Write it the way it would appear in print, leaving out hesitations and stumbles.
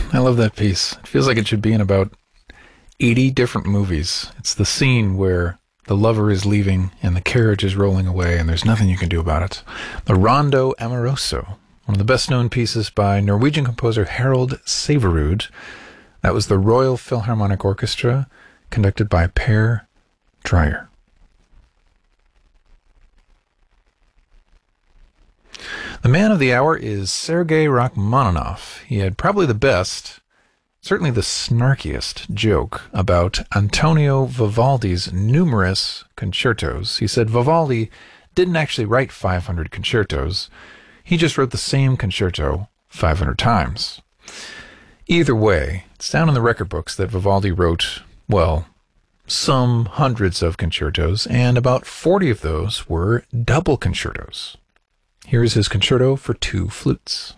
I love that piece. It feels like it should be in about 80 different movies. It's the scene where the lover is leaving and the carriage is rolling away and there's nothing you can do about it. The Rondo Amoroso, one of the best-known pieces by Norwegian composer Harald Sæverud. That was the Royal Philharmonic Orchestra, conducted by Per Dreyer. The man of the hour is Sergei Rachmaninoff. He had probably the best, certainly the snarkiest joke about Antonio Vivaldi's numerous concertos. He said Vivaldi didn't actually write 500 concertos. He just wrote the same concerto 500 times. Either way, it's down in the record books that Vivaldi wrote, well, some hundreds of concertos, and about 40 of those were double concertos. Here is his concerto for two flutes.